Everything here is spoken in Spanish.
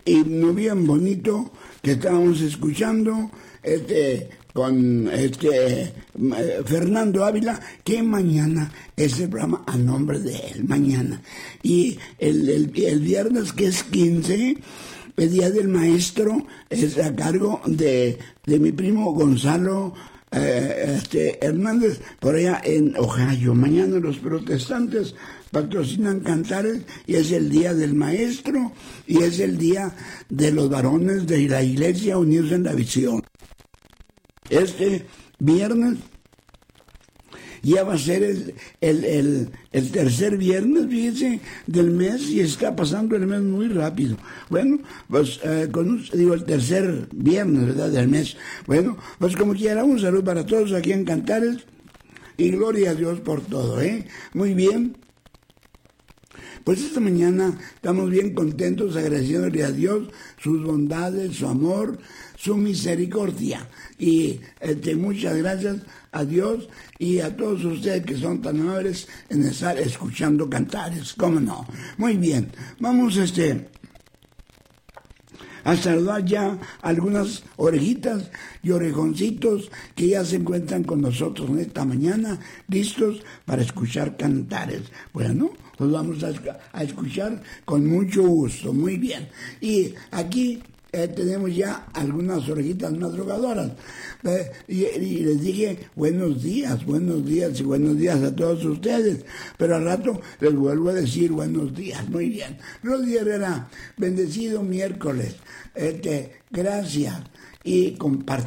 himno bien bonito que estábamos escuchando con Fernando Ávila, que mañana es el programa a nombre de él, mañana. Y el viernes, que es 15, el Día del Maestro, es a cargo de mi primo Gonzalo Hernández, por allá en Ohio. Mañana los protestantes patrocinan Cantares y es el Día del Maestro y es el Día de los varones de la Iglesia unidos en la visión. Este viernes ya va a ser el tercer viernes, fíjese, del mes, y está pasando el mes muy rápido. Bueno, pues el tercer viernes, ¿verdad?, del mes. Bueno, pues como quiera, un saludo para todos aquí en Cantares y gloria a Dios por todo, Muy bien. Pues esta mañana estamos bien contentos, agradeciéndole a Dios sus bondades, su amor, su misericordia. Y muchas gracias a Dios y a todos ustedes que son tan amables en estar escuchando Cantares. ¿Cómo no? Muy bien, vamos a saludar ya algunas orejitas y orejoncitos que ya se encuentran con nosotros en esta mañana, listos para escuchar Cantares. Bueno, pues vamos a escuchar con mucho gusto, muy bien. Y aquí tenemos ya algunas orejitas madrugadoras. Y les dije buenos días y buenos días a todos ustedes. Pero al rato les vuelvo a decir buenos días. Muy bien. Rosy Herrera, bendecido miércoles. Gracias y compartir.